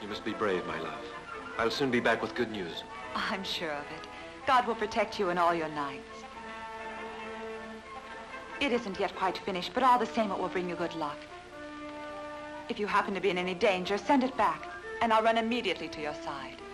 You must be brave, my love. I'll soon be back with good news. I'm sure of it. God will protect you in all your nights. It isn't yet quite finished, but all the same it will bring you good luck. If you happen to be in any danger, send it back, and I'll run immediately to your side.